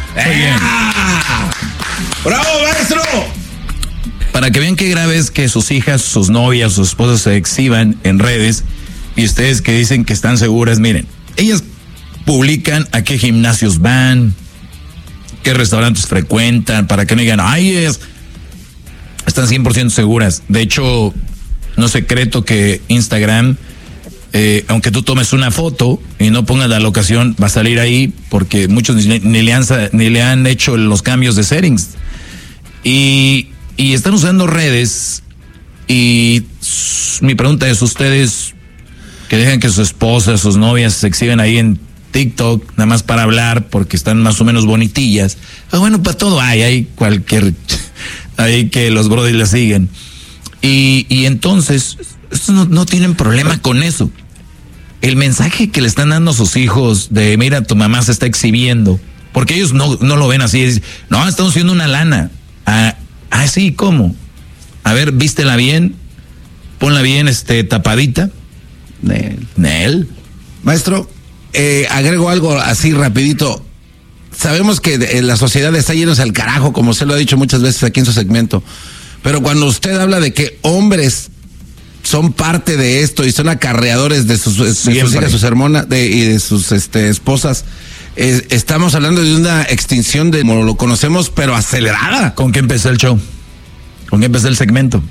Muy bien. ¡Bravo, maestro! Para que vean qué grave es que sus hijas, sus novias, sus esposas se exhiban en redes y ustedes que dicen que están seguras, miren, ellas publican a qué gimnasios van, qué restaurantes frecuentan, para que no digan, ay, están 100% seguras. De hecho, no es secreto que Instagram, aunque tú tomes una foto y no pongas la locación, va a salir ahí porque muchos ni le han hecho los cambios de settings. Y están usando redes y mi pregunta es, ustedes que dejan que sus esposas, sus novias se exhiben ahí en TikTok, nada más para hablar, porque están más o menos bonitillas. Bueno, para todo hay cualquier, hay que los brodis la siguen. Y entonces, estos no tienen problema con eso. El mensaje que le están dando a sus hijos de, mira, tu mamá se está exhibiendo, porque ellos no lo ven así, no, estamos haciendo una lana. Sí, ¿cómo? A ver, vístela bien, ponla bien, tapadita. Nel. Maestro, agrego algo así rapidito. Sabemos que la sociedad está yéndose al carajo, como se lo ha dicho muchas veces aquí en su segmento. Pero cuando usted habla de que hombres son parte de esto y son acarreadores de sus hijas, sus hermanas y de sus esposas, estamos hablando de una extinción de, como lo conocemos, pero acelerada. ¿Con qué empezó el show? ¿Con qué empezó el segmento?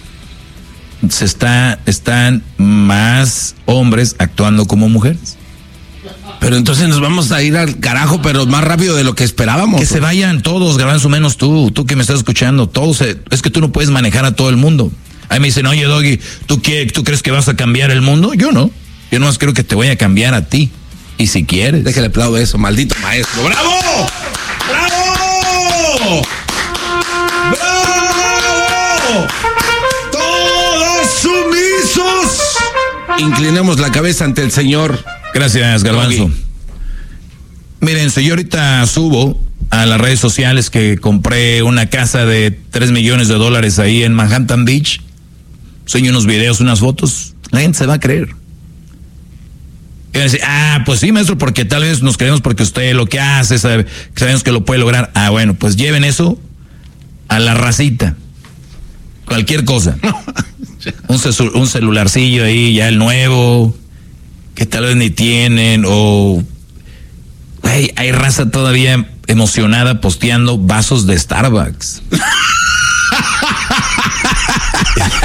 Están más hombres actuando como mujeres. Pero entonces nos vamos a ir al carajo, pero más rápido de lo que esperábamos. Que se vayan todos, Garbanzo, menos tú que me estás escuchando. Todos, es que tú no puedes manejar a todo el mundo. Ahí me dicen, oye, Doggy, ¿tú crees que vas a cambiar el mundo? Yo no. Yo nomás creo que te voy a cambiar a ti. Y si quieres. Déjale aplaudo eso, maldito maestro. ¡Bravo! ¡Bravo! ¡Bravo! ¡Todos sumisos! Inclinemos la cabeza ante el Señor. Gracias, Garbanzo. Doggy. Miren, si yo ahorita subo a las redes sociales que compré una casa de $3 millones ahí en Manhattan Beach, enseño unos videos, unas fotos, la gente se va a creer. Y van a decir, pues sí, maestro, porque tal vez nos creemos porque usted lo que hace, sabemos que lo puede lograr. Bueno, pues lleven eso a la racita. Cualquier cosa. un celularcillo ahí, ya el nuevo, que tal vez ni tienen, o hay raza todavía emocionada posteando vasos de Starbucks.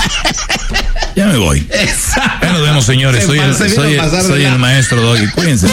Ya me voy. Ya nos vemos, señores. Soy el maestro Doggy. Cuídense.